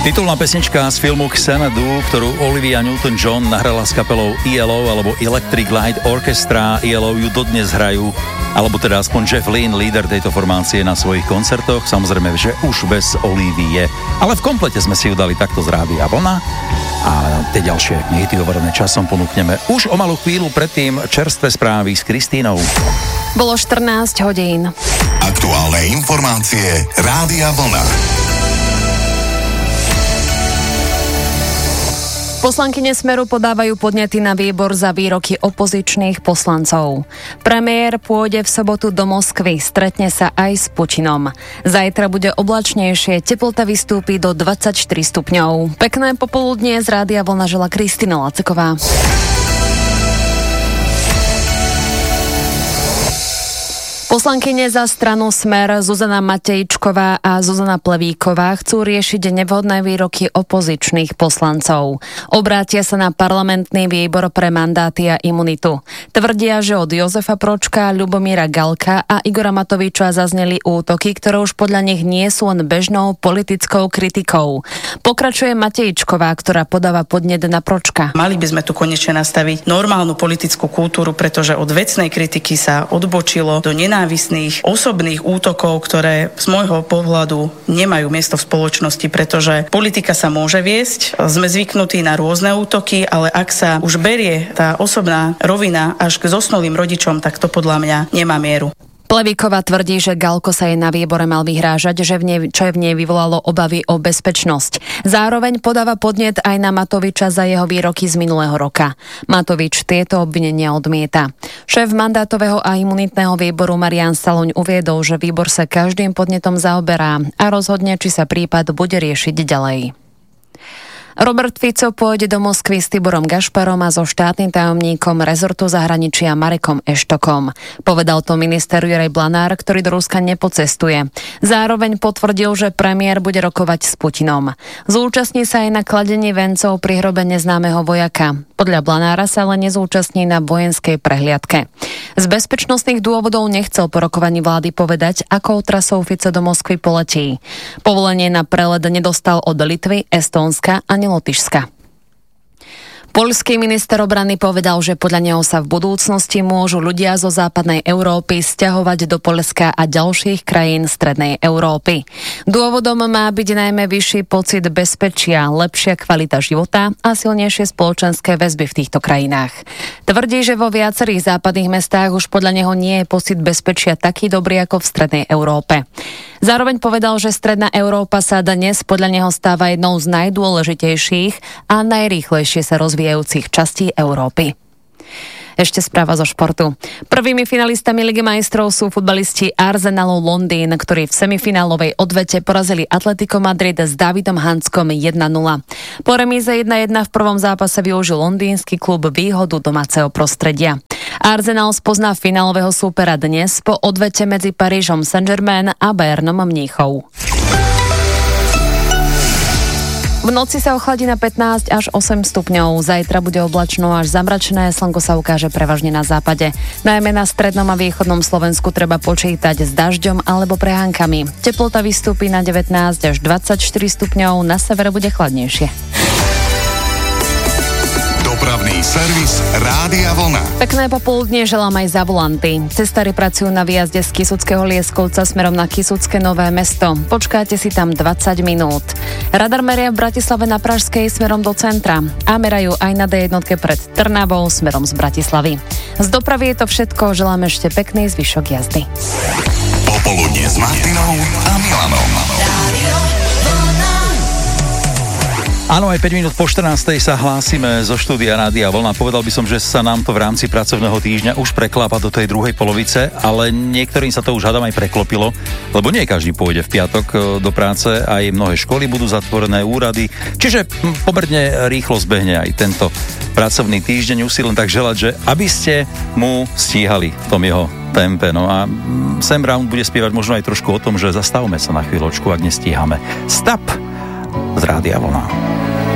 Titulná pesnička z filmu Xanadu, ktorú Olivia Newton-John nahrala s kapelou ELO alebo Electric Light Orchestra. ELO ju dodnes hrajú, alebo teda aspoň Jeff Lynne, líder tejto formácie, na svojich koncertoch. Samozrejme, že už bez Olivie. Ale v komplete sme si ju dali takto z Rádia Vlna. A tie ďalšie hity overené časom ponúkneme už o malú chvíľu, predtým čerstvé správy s Kristínou. Bolo 14 hodín. Aktuálne informácie Rádia Vlna. Poslankyne Smeru podávajú podnety na výbor za výroky opozičných poslancov. Premiér pôjde v sobotu do Moskvy, stretne sa aj s Putinom. Zajtra bude oblačnejšie, teplota vystúpi do 24 stupňov. Pekné popoludnie z Rádia Vlna žela Kristína Laceková. Poslankyne za stranu Smer Zuzana Matejčková a Zuzana Plevíková chcú riešiť nevhodné výroky opozičných poslancov. Obrátia sa na parlamentný výbor pre mandáty a imunitu. Tvrdia, že od Jozefa Pročka, Ľubomíra Galka a Igora Matoviča zazneli útoky, ktoré už podľa nich nie sú len bežnou politickou kritikou. Pokračuje Matejčková, ktorá podáva podnet na Pročka. Mali by sme tu konečne nastaviť normálnu politickú kultúru, pretože od vecnej kritiky sa odbočilo do nenávistných osobných útokov, ktoré z môjho pohľadu nemajú miesto v spoločnosti, pretože politika sa môže viesť, sme zvyknutí na rôzne útoky, ale ak sa už berie tá osobná rovina až k zosnulým rodičom, tak to podľa mňa nemá mieru. Plevíková tvrdí, že Galko sa jej na výbore mal vyhrážať, čo v nej vyvolalo obavy o bezpečnosť. Zároveň podáva podnet aj na Matoviča za jeho výroky z minulého roka. Matovič tieto obvinenia odmieta. Šéf mandátového a imunitného výboru Marián Saloň uviedol, že výbor sa každým podnetom zaoberá a rozhodne, či sa prípad bude riešiť ďalej. Robert Fico pôjde do Moskvy s Tiborom Gašparom a so štátnym tajomníkom rezortu zahraničia Marekom Eštokom. Povedal to minister Juraj Blanár, ktorý do Ruska nepocestuje. Zároveň potvrdil, že premiér bude rokovať s Putinom. Zúčastní sa aj na kladení vencov pri hrobe neznámeho vojaka. Podľa Blanára sa ale nezúčastní na vojenskej prehliadke. Z bezpečnostných dôvodov nechcel po rokovaní vlády povedať, akou trasou Fico do Moskvy poletí. Povolenie na prelet nedostal od Litvy, Estónska a Lotyšska. Poľský minister obrany povedal, že podľa neho sa v budúcnosti môžu ľudia zo západnej Európy sťahovať do Poľska a ďalších krajín strednej Európy. Dôvodom má byť najmä vyšší pocit bezpečia, lepšia kvalita života a silnejšie spoločenské väzby v týchto krajinách. Tvrdí, že vo viacerých západných mestách už podľa neho nie je pocit bezpečia taký dobrý ako v strednej Európe. Zároveň povedal, že stredná Európa sa dnes podľa neho stáva jednou z najdôležitejších a najrýchlejšie sa rozvíjajúcich častí Európy. Ešte správa zo športu. Prvými finalistami Ligy majstrov sú futbalisti Arsenalu Londýn, ktorí v semifinálovej odvete porazili Atletico Madrid s Davidom Hanskom 1-0. Po remíze 1-1 v prvom zápase využil londýnsky klub výhodu domáceho prostredia. Arsenal spozná finálového súpera dnes po odvete medzi Parížom Saint-Germain a Bayernom Mníchov. V noci sa ochladí na 15 až 8 stupňov. Zajtra bude oblačno až zamračené, slnko sa ukáže prevažne na západe. Najmä na strednom a východnom Slovensku treba počítať s dažďom alebo prehánkami. Teplota vystúpi na 19 až 24 stupňov, na severe bude chladnejšie. Dopravný servis Rádia Vlna. Pekné popoludnie želám aj za volanty. Cestári pracujú na výjazde z Kysuckého Lieskovca smerom na Kysucké Nové Mesto. Počkáte si tam 20 minút. Radar meria v Bratislave na Pražskej smerom do centra a merajú aj na D1 pred Trnavou smerom z Bratislavy. Z dopravy je to všetko, želám ešte pekný zvyšok jazdy. Popoludnie s Martinou a Milanom. Áno, aj 5 minút po 14. sa hlásime zo štúdia Rádia Vlna. Povedal by som, že sa nám to v rámci pracovného týždňa už preklápa do tej druhej polovice, ale niektorým sa to už hádam aj preklopilo, lebo nie každý pôjde v piatok do práce, aj mnohé školy budú zatvorené, úrady, čiže pomerne rýchlo zbehne aj tento pracovný týždeň. Už si len tak želať, že aby ste mu stíhali v tom jeho tempe. No a Sam Brown bude spievať možno aj trošku o tom, že zastavme sa na chvíľočku, ak nestíhame. Stop z Rádia Vlna.